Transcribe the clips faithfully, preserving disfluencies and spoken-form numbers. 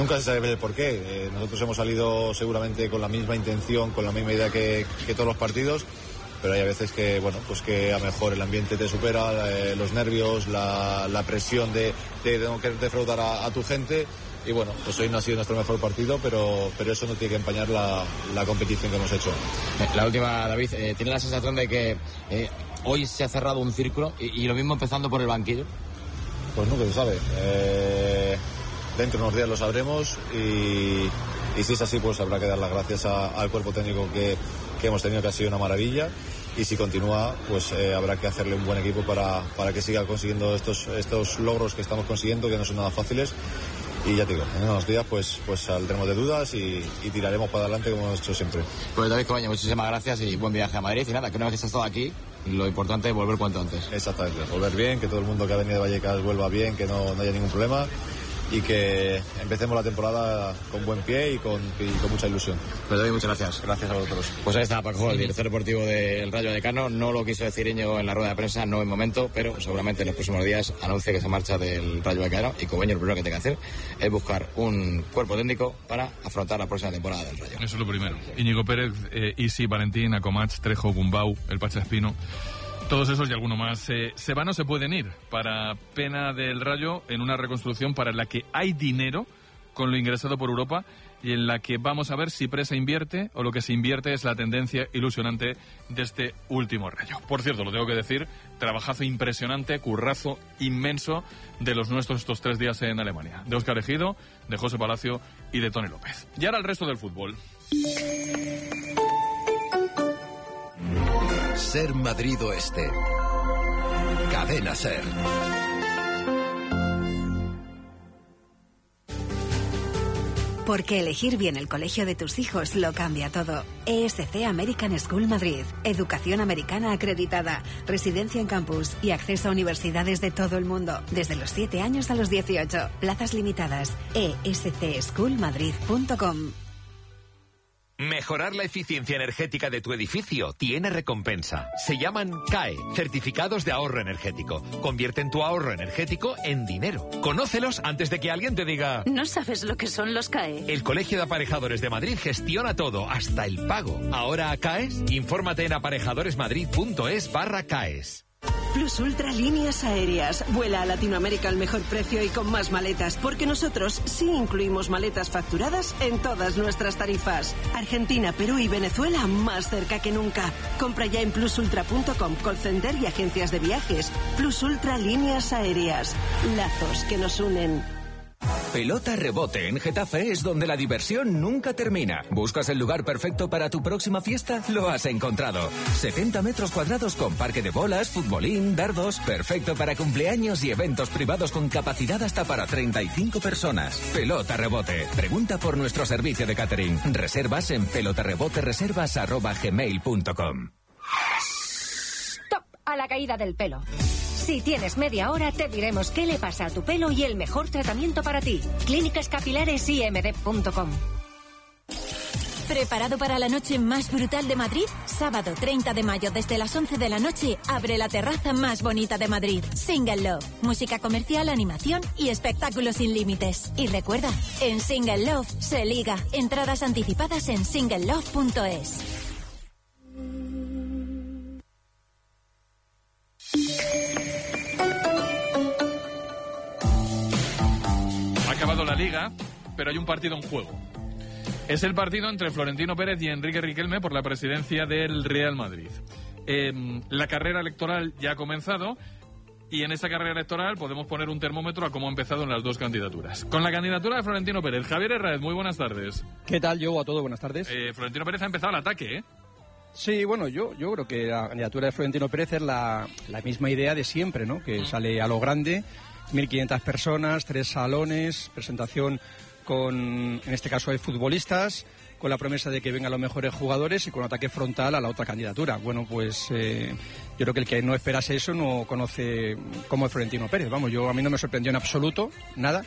nunca se sabe el porqué. Eh, nosotros hemos salido seguramente con la misma intención, con la misma idea que, que todos los partidos, pero hay a veces que, bueno, pues que a lo mejor el ambiente te supera, eh, los nervios, la, la presión de, de, de no querer defraudar a, a tu gente. Y bueno, pues hoy no ha sido nuestro mejor partido, pero, pero eso no tiene que empañar la, la competición que hemos hecho. La última, David, eh, ¿tiene la sensación de que eh, hoy se ha cerrado un círculo y, y lo mismo empezando por el banquillo? Pues nunca se sabe. Eh, dentro de unos días lo sabremos y, y si es así, pues habrá que dar las gracias a, al cuerpo técnico que, que hemos tenido, que ha sido una maravilla. Y si continúa, pues eh, habrá que hacerle un buen equipo para, para que siga consiguiendo estos, estos logros que estamos consiguiendo, que no son nada fáciles. Y ya te digo, en unos días pues, pues saldremos de dudas y, y tiraremos para adelante como hemos hecho siempre. Pues David Cobeño, muchísimas gracias y buen viaje a Madrid. Y nada, que una vez que has estado aquí, lo importante es volver cuanto antes. Exactamente, volver bien, que todo el mundo que ha venido de Vallecas vuelva bien, que no, no haya ningún problema y que empecemos la temporada con buen pie y con, y con mucha ilusión. Pues David, muchas gracias. Gracias a vosotros. Pues ahí está Paco, el director deportivo del Rayo Vallecano. No lo quiso decir Íñigo en la rueda de prensa, no en momento, pero seguramente en los próximos días anuncie que se marcha del Rayo Vallecano y Cobeño lo primero que tenga que hacer es buscar un cuerpo técnico para afrontar la próxima temporada del Rayo. Eso es lo primero. Íñigo Pérez, eh, Isi, Valentín, Acomach, Trejo, Gumbau, el Pacha Espino. Todos esos y alguno más eh, se van o se pueden ir para pena del Rayo en una reconstrucción para la que hay dinero con lo ingresado por Europa y en la que vamos a ver si Presa invierte o lo que se invierte es la tendencia ilusionante de este último Rayo. Por cierto, lo tengo que decir, trabajazo impresionante, currazo inmenso de los nuestros estos tres días en Alemania. De Óscar Ejido, de José Palacio y de Tony López. Y ahora el resto del fútbol. Ser Madrid Oeste. Cadena Ser. Porque elegir bien el colegio de tus hijos lo cambia todo. E S C American School Madrid. Educación americana acreditada, residencia en campus y acceso a universidades de todo el mundo. Desde los siete años a los dieciocho. Plazas limitadas. e s c school madrid punto com. Mejorar la eficiencia energética de tu edificio tiene recompensa. Se llaman C A E, certificados de ahorro energético. Convierten tu ahorro energético en dinero. Conócelos antes de que alguien te diga... ¿No sabes lo que son los C A E? El Colegio de Aparejadores de Madrid gestiona todo, hasta el pago. ¿Ahora C A E S? Infórmate en aparejadoresmadrid.es barra C A E S. Plus Ultra Líneas Aéreas. Vuela a Latinoamérica al mejor precio y con más maletas, porque nosotros sí incluimos maletas facturadas en todas nuestras tarifas. Argentina, Perú y Venezuela más cerca que nunca. Compra ya en plus ultra punto com, call center y agencias de viajes. Plus Ultra Líneas Aéreas. Lazos que nos unen. Pelota Rebote en Getafe es donde la diversión nunca termina. ¿Buscas el lugar perfecto para tu próxima fiesta? Lo has encontrado. setenta metros cuadrados con parque de bolas, futbolín, dardos. Perfecto para cumpleaños y eventos privados con capacidad hasta para treinta y cinco personas. Pelota Rebote. Pregunta por nuestro servicio de catering. Reservas en pelotarrebotereservas arroba gmail punto com. Stop a la caída del pelo. Si tienes media hora, te diremos qué le pasa a tu pelo y el mejor tratamiento para ti. Clínicas Capilares I M D punto com. ¿Preparado para la noche más brutal de Madrid? Sábado treinta de mayo desde las once de la noche abre la terraza más bonita de Madrid. Single Love. Música comercial, animación y espectáculos sin límites. Y recuerda, en Single Love se liga. Entradas anticipadas en single love punto es. Ha acabado la liga, pero hay un partido en juego. Es el partido entre Florentino Pérez y Enrique Riquelme por la presidencia del Real Madrid. Eh, la carrera electoral ya ha comenzado y en esa carrera electoral podemos poner un termómetro a cómo ha empezado en las dos candidaturas. Con la candidatura de Florentino Pérez, Javier Herráez, muy buenas tardes. ¿Qué tal, yo? A todos, buenas tardes. Eh, Florentino Pérez ha empezado el ataque, ¿eh? Sí, bueno, yo, yo creo que la candidatura de Florentino Pérez es la, la misma idea de siempre, ¿no? Que sale a lo grande, mil quinientas personas, tres salones, presentación con, en este caso, hay futbolistas, con la promesa de que vengan los mejores jugadores y con ataque frontal a la otra candidatura. Bueno, pues eh, yo creo que el que no esperase eso no conoce cómo es Florentino Pérez. Vamos, yo a mí no me sorprendió en absoluto, nada.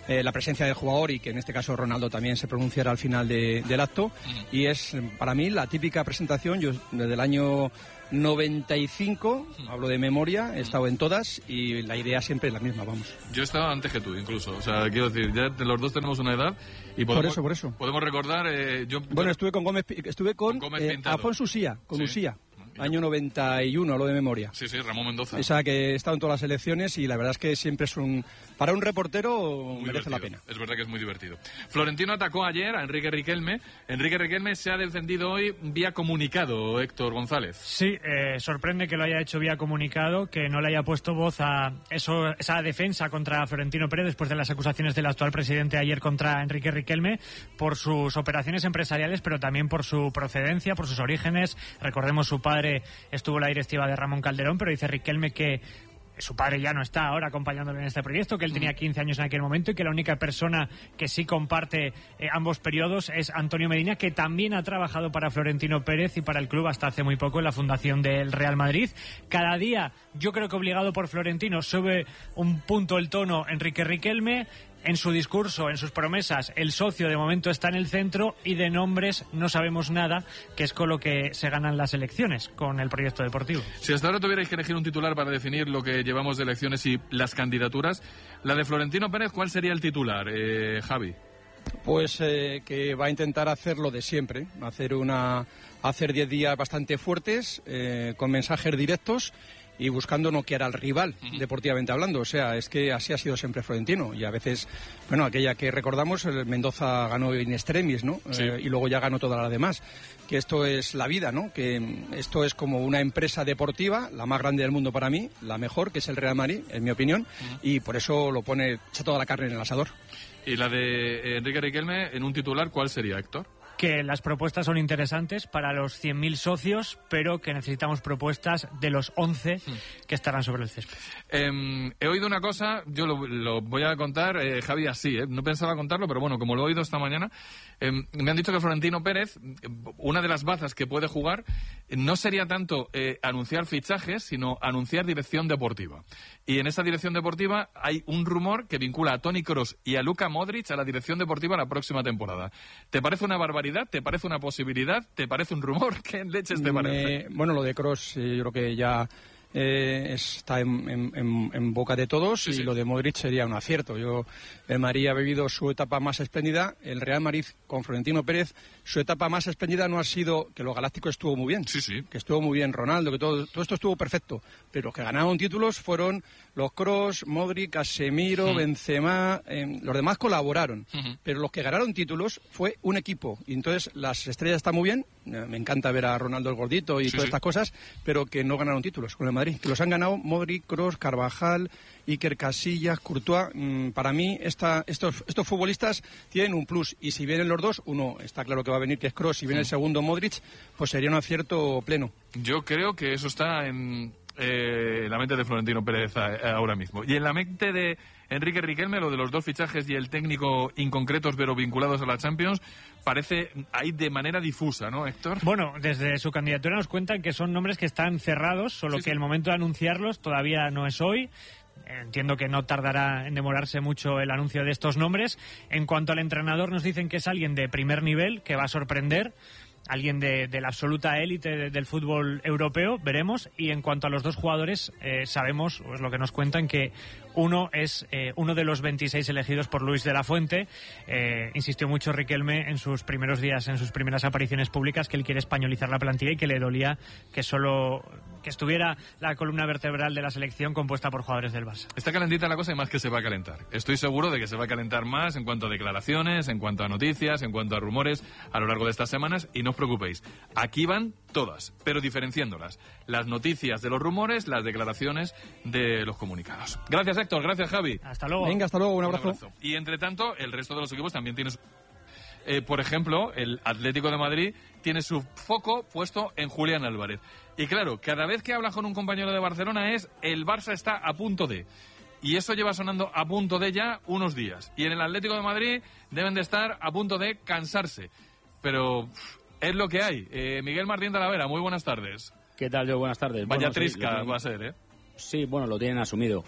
eh, la presencia del jugador y que en este caso Ronaldo también se pronunciara al final de, del acto. Y es para mí la típica presentación. Yo desde el año noventa y cinco, hablo de memoria, he estado en todas y la idea siempre es la misma, vamos. Yo he estado antes que tú, incluso. O sea, quiero decir, ya los dos tenemos una edad y podemos, por eso, por eso. podemos recordar... Eh, yo, bueno, estuve con Gómez, estuve con, con eh, Afonso Usía, con sí. Usía. Año noventa y uno, hablo de memoria. Sí, sí, Ramón Mendoza. O sea, que he estado en todas las elecciones y la verdad es que siempre es un... Para un reportero muy merece divertido. La pena. Es verdad que es muy divertido. Florentino atacó ayer a Enrique Riquelme. Enrique Riquelme se ha defendido hoy vía comunicado, Héctor González. Sí, eh, sorprende que lo haya hecho vía comunicado, que no le haya puesto voz a eso, esa defensa contra Florentino Pérez después de las acusaciones del actual presidente ayer contra Enrique Riquelme por sus operaciones empresariales, pero también por su procedencia, por sus orígenes. Recordemos, su padre estuvo en la directiva de Ramón Calderón, pero dice Riquelme que su padre ya no está ahora acompañándole en este proyecto, que él tenía quince años en aquel momento y que la única persona que sí comparte eh, ambos periodos es Antonio Medina, que también ha trabajado para Florentino Pérez y para el club hasta hace muy poco en la fundación del Real Madrid. Cada día, yo creo que obligado por Florentino, sube un punto el tono Enrique Riquelme. En su discurso, en sus promesas, el socio de momento está en el centro y de nombres no sabemos nada, que es con lo que se ganan las elecciones, con el proyecto deportivo. Si hasta ahora tuvierais que elegir un titular para definir lo que llevamos de elecciones y las candidaturas, la de Florentino Pérez, ¿cuál sería el titular, eh, Javi? Pues eh, que va a intentar hacer lo de siempre, hacer una hacer diez días bastante fuertes, eh, con mensajes directos y buscando noquear al rival, uh-huh. deportivamente hablando. O sea, es que así ha sido siempre Florentino. Y a veces, bueno, aquella que recordamos, el Mendoza ganó in extremis, ¿no? Sí. Eh, y luego ya ganó todas las demás. Que esto es la vida, ¿no? Que esto es como una empresa deportiva, la más grande del mundo para mí, la mejor, que es el Real Madrid, en mi opinión, uh-huh. y por eso lo pone, echa toda la carne en el asador. Y la de Enrique Riquelme, en un titular, ¿cuál sería, Héctor? Que las propuestas son interesantes para los cien mil socios, pero que necesitamos propuestas de los once que estarán sobre el césped. Eh, he oído una cosa, yo lo, lo voy a contar, eh, Javi, así, eh, no pensaba contarlo, pero bueno, como lo he oído esta mañana, eh, me han dicho que Florentino Pérez, una de las bazas que puede jugar, no sería tanto eh, anunciar fichajes, sino anunciar dirección deportiva. Y en esa dirección deportiva hay un rumor que vincula a Toni Kroos y a Luka Modric a la dirección deportiva la próxima temporada. ¿Te parece una barbaridad? ¿Te parece una posibilidad? ¿Te parece un rumor? ¿Qué leches te parece? Eh, bueno, lo de Kroos, eh, yo creo que ya eh, está en, en, en boca de todos, sí, y sí. Lo de Modric sería un acierto. Yo, el Madrid ha vivido su etapa más espléndida. El Real Madrid con Florentino Pérez, su etapa más espléndida no ha sido que lo galáctico estuvo muy bien, sí, sí. que estuvo muy bien Ronaldo, que todo, todo esto estuvo perfecto, pero los que ganaron títulos fueron los Kroos, Modric, Casemiro, uh-huh. Benzema, eh, los demás colaboraron, uh-huh. pero los que ganaron títulos fue un equipo, y entonces las estrellas están muy bien, me encanta ver a Ronaldo el gordito y sí, todas sí. estas cosas, pero que no ganaron títulos con el Madrid, que los han ganado Modric, Kroos, Carvajal, Iker Casillas, Courtois. Mm, para mí esta, estos, estos futbolistas tienen un plus, y si vienen los dos, uno está claro que va a venir, que es Kroos, y viene sí. el segundo Modric, pues sería un acierto pleno. Yo creo que eso está en eh, la mente de Florentino Pérez ahora mismo. Y en la mente de Enrique Riquelme, lo de los dos fichajes y el técnico inconcretos pero vinculados a la Champions, parece ahí de manera difusa, ¿no, Héctor? Bueno, desde su candidatura nos cuentan que son nombres que están cerrados, solo sí, que sí. el momento de anunciarlos todavía no es hoy. Entiendo que no tardará en demorarse mucho el anuncio de estos nombres. En cuanto al entrenador, nos dicen que es alguien de primer nivel, que va a sorprender, alguien de, de la absoluta élite de, del fútbol europeo, veremos. Y en cuanto a los dos jugadores, eh, sabemos, es lo que nos cuentan, que uno es eh, uno de los veintiséis elegidos por Luis de la Fuente. Eh, insistió mucho Riquelme en sus primeros días, en sus primeras apariciones públicas, que él quiere españolizar la plantilla y que le dolía que solo que estuviera la columna vertebral de la selección compuesta por jugadores del Barça. Está calentita la cosa y más que se va a calentar. Estoy seguro de que se va a calentar más en cuanto a declaraciones, en cuanto a noticias, en cuanto a rumores a lo largo de estas semanas, y no os preocupéis. Aquí van todas, pero diferenciándolas. Las noticias de los rumores, las declaraciones de los comunicados. Gracias, Héctor. Gracias, Javi. Hasta luego. Venga, hasta luego. Un abrazo. Un abrazo. Y entre tanto, el resto de los equipos también tiene su... Eh, por ejemplo, el Atlético de Madrid tiene su foco puesto en Julián Álvarez. Y claro, cada vez que habla con un compañero de Barcelona es el Barça está a punto de... Y eso lleva sonando a punto de ya unos días. Y en el Atlético de Madrid deben de estar a punto de cansarse. Pero pff, es lo que hay. Eh, Miguel Martín Talavera, muy buenas tardes. ¿Qué tal, yo? Buenas tardes. Vaya bueno, trisca sí, tienen... va a ser, ¿eh? Sí, bueno, lo tienen asumido.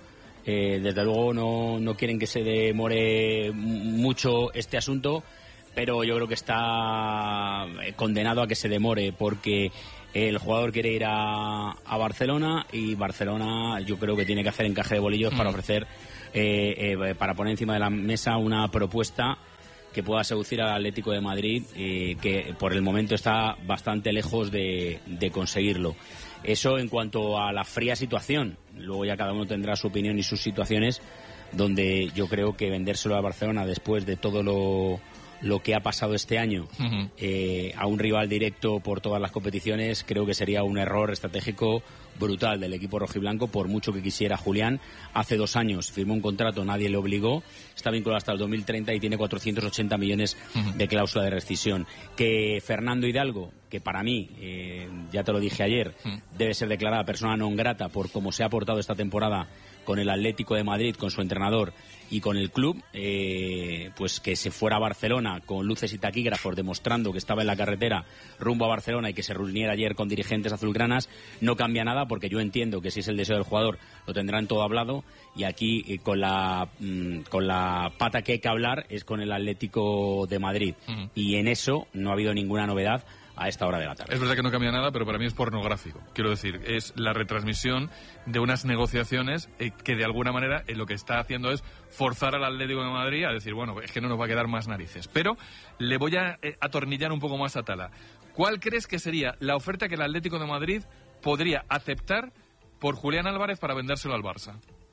Eh, desde luego no, no quieren que se demore mucho este asunto, pero yo creo que está condenado a que se demore porque el jugador quiere ir a, a Barcelona y Barcelona yo creo que tiene que hacer encaje de bolillos mm. para ofrecer, eh, eh, para poner encima de la mesa una propuesta que pueda seducir al Atlético de Madrid, eh, que por el momento está bastante lejos de, de conseguirlo. Eso en cuanto a la fría situación. Luego ya cada uno tendrá su opinión y sus situaciones, donde yo creo que vendérselo a Barcelona después de todo lo, lo que ha pasado este año uh-huh. eh, a un rival directo por todas las competiciones, creo que sería un error estratégico brutal del equipo rojiblanco, por mucho que quisiera Julián. Hace dos años firmó un contrato, nadie le obligó, está vinculado hasta el dos mil treinta y tiene cuatrocientos ochenta millones uh-huh. de cláusula de rescisión. Que Fernando Hidalgo, que para mí, eh, ya te lo dije ayer, uh-huh. debe ser declarada persona non grata por cómo se ha portado esta temporada con el Atlético de Madrid, con su entrenador y con el club, eh, pues que se fuera a Barcelona con luces y taquígrafos demostrando que estaba en la carretera rumbo a Barcelona y que se reuniera ayer con dirigentes azulgranas, no cambia nada, porque yo entiendo que si es el deseo del jugador lo tendrán todo hablado, y aquí eh, con la mmm, con la pata que hay que hablar es con el Atlético de Madrid uh-huh. y en eso no ha habido ninguna novedad a esta hora de la tarde. Es verdad que no cambia nada, pero para mí es pornográfico. Quiero decir, es la retransmisión de unas negociaciones eh, que de alguna manera eh, lo que está haciendo es forzar al Atlético de Madrid a decir, bueno, es que no nos va a quedar más narices. Pero le voy a eh, atornillar un poco más a Tala. ¿Cuál crees que sería la oferta que el Atlético de Madrid podría aceptar por Julián Álvarez para vendérselo al Barça?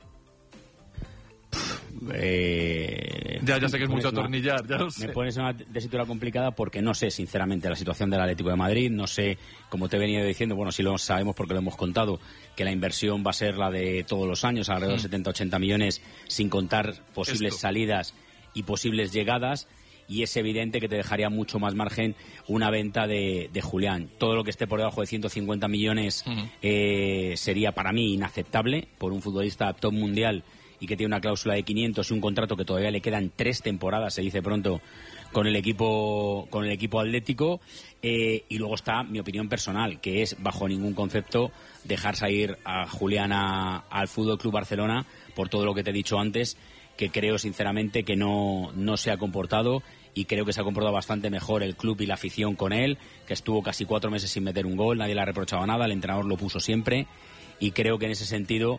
Eh, ya, ya sé que es mucho atornillar, ya lo sé. Me pones en una tesitura complicada porque no sé sinceramente la situación del Atlético de Madrid, no sé, como te he venido diciendo, bueno, sí lo sabemos porque lo hemos contado, que la inversión va a ser la de todos los años, alrededor de setenta a ochenta millones, sin contar posibles Esto. salidas y posibles llegadas, y es evidente que te dejaría mucho más margen una venta de, de Julián. Todo lo que esté por debajo de ciento cincuenta millones uh-huh. eh, sería para mí inaceptable por un futbolista top mundial y que tiene una cláusula de quinientos y un contrato que todavía le quedan tres temporadas, se dice pronto, con el equipo con el equipo atlético. Eh, y luego está mi opinión personal, que es bajo ningún concepto dejar salir a Julián a, al Fútbol Club Barcelona por todo lo que te he dicho antes, que creo sinceramente que no, no se ha comportado, y creo que se ha comportado bastante mejor el club y la afición con él, que estuvo casi cuatro meses sin meter un gol, nadie le ha reprochado nada, el entrenador lo puso siempre, y creo que en ese sentido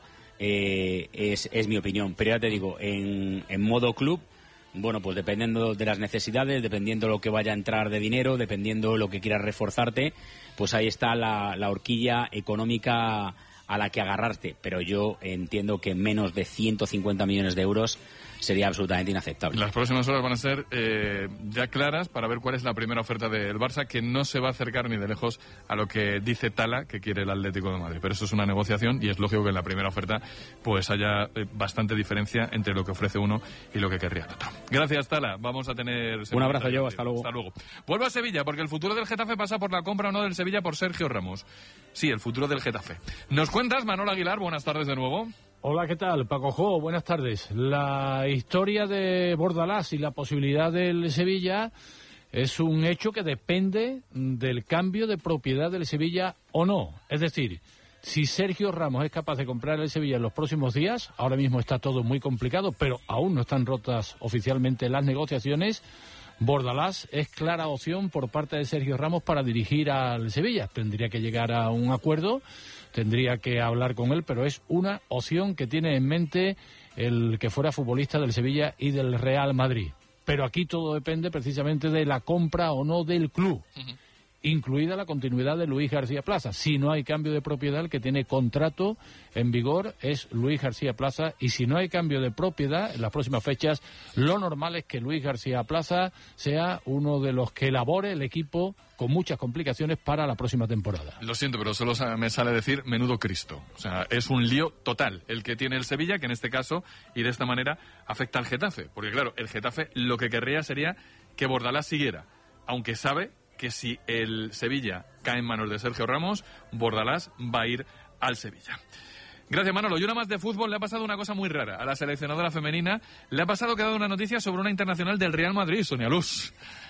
Eh, es, es mi opinión. Pero ya te digo, en, en modo club, bueno, pues dependiendo de las necesidades, dependiendo lo que vaya a entrar de dinero, dependiendo lo que quieras reforzarte, pues ahí está la, la horquilla económica a la que agarrarte. Pero yo entiendo que menos de ciento cincuenta millones de euros sería absolutamente inaceptable. Las próximas horas van a ser eh, ya claras para ver cuál es la primera oferta del Barça, que no se va a acercar ni de lejos a lo que dice Tala que quiere el Atlético de Madrid. Pero eso es una negociación y es lógico que en la primera oferta pues haya eh, bastante diferencia entre lo que ofrece uno y lo que querría el otro. Gracias, Tala. Vamos a tener... Un abrazo, yo. Hasta luego. Hasta luego. Vuelvo a Sevilla, porque el futuro del Getafe pasa por la compra o no del Sevilla por Sergio Ramos. Sí, el futuro del Getafe. ¿Nos cuentas, Manolo Aguilar? Buenas tardes de nuevo. Hola, ¿qué tal? Paco Jo, buenas tardes. La historia de Bordalás y la posibilidad del Sevilla es un hecho que depende del cambio de propiedad del Sevilla o no. Es decir, si Sergio Ramos es capaz de comprar el Sevilla en los próximos días, ahora mismo está todo muy complicado, pero aún no están rotas oficialmente las negociaciones, Bordalás es clara opción por parte de Sergio Ramos para dirigir al Sevilla. Tendría que llegar a un acuerdo, tendría que hablar con él, pero es una opción que tiene en mente el que fuera futbolista del Sevilla y del Real Madrid. Pero aquí todo depende precisamente de la compra o no del club, uh-huh. incluida la continuidad de Luis García Plaza. Si no hay cambio de propiedad, el que tiene contrato en vigor es Luis García Plaza, y si no hay cambio de propiedad en las próximas fechas, lo normal es que Luis García Plaza sea uno de los que elabore el equipo con muchas complicaciones para la próxima temporada. Lo siento, pero solo me sale decir menudo Cristo. O sea, es un lío total el que tiene el Sevilla, que en este caso, y de esta manera, afecta al Getafe. Porque claro, el Getafe lo que querría sería que Bordalás siguiera, aunque sabe que si el Sevilla cae en manos de Sergio Ramos, Bordalás va a ir al Sevilla. Gracias, Manolo. Y una más de fútbol. Le ha pasado una cosa muy rara a la seleccionadora femenina. Le ha pasado que ha dado una noticia sobre una internacional del Real Madrid, Sonia Luz.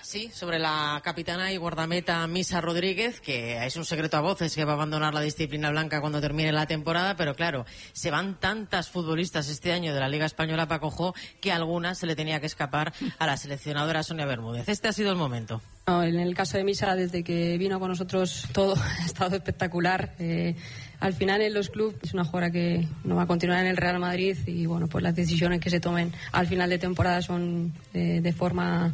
Sí, sobre la capitana y guardameta Misa Rodríguez, que es un secreto a voces que va a abandonar la disciplina blanca cuando termine la temporada, pero claro, se van tantas futbolistas este año de la Liga Española, Paco Jo, que a algunas se le tenía que escapar a la seleccionadora Sonia Bermúdez. Este ha sido el momento. No, en el caso de Misa, desde que vino con nosotros todo ha estado espectacular. Eh, al final en los clubes es una jugadora que no va a continuar en el Real Madrid y bueno, pues las decisiones que se tomen al final de temporada son de, de forma